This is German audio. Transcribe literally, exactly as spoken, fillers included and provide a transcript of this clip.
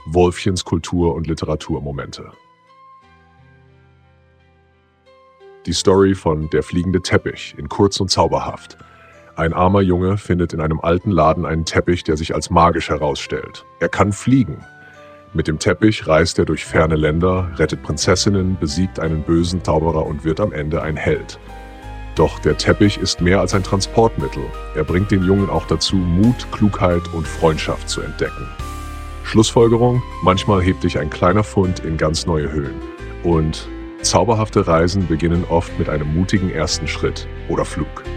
Wolfchens Kultur- und Literaturmomente. Die Story von Der fliegende Teppich in Kurz und Zauberhaft. Ein armer Junge findet in einem alten Laden einen Teppich, der sich als magisch herausstellt. Er kann fliegen. Mit dem Teppich reist er durch ferne Länder, rettet Prinzessinnen, besiegt einen bösen Zauberer und wird am Ende ein Held. Doch der Teppich ist mehr als ein Transportmittel. Er bringt den Jungen auch dazu, Mut, Klugheit und Freundschaft zu entdecken. Schlussfolgerung: Manchmal hebt dich ein kleiner Fund in ganz neue Höhen. Und zauberhafte Reisen beginnen oft mit einem mutigen ersten Schritt oder Flug.